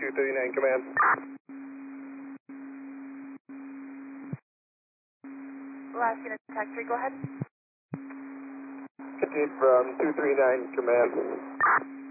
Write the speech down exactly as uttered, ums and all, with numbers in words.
two thirty-nine Command. Alaska Attack three, go ahead. Fifteen from two thirty-nine Command.